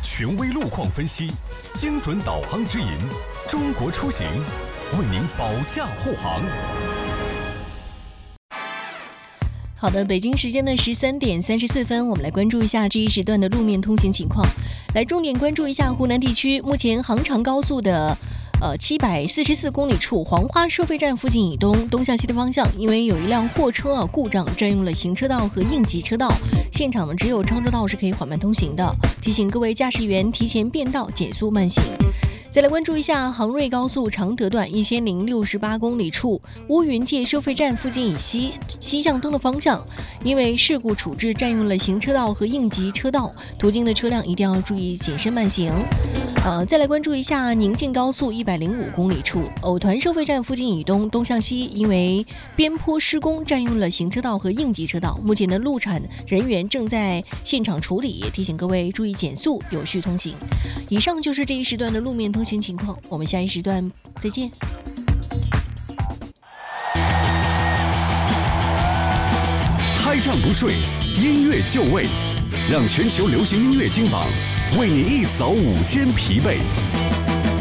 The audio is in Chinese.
权威路况分析，精准导航指引，中国出行为您保驾护航。 好的，北京时间的13点34分，我们来关注一下这一时段的路面通行情况。来重点关注一下湖南地区，目前杭长高速的744公里处黄花收费站附近以东东向西的方向，因为有一辆货车故障占用了行车道和应急车道，现场呢只有超车道是可以缓慢通行的，提醒各位驾驶员提前变道，减速慢行。再来关注一下杭瑞高速常德段1068公里处乌云界收费站附近以西向东的方向，因为事故处置占用了行车道和应急车道，途经的车辆一定要注意谨慎慢行。再来关注一下宁晋高速105公里处藕团收费站附近以东东向西，因为边坡施工占用了行车道和应急车道，目前的路产人员正在现场处理，提醒各位注意减速，有序通行。以上就是这一时段的路面通行情况，我们下一时段再见。 开唱不睡，音乐就位，让全球流行音乐金榜为你一扫午间疲惫。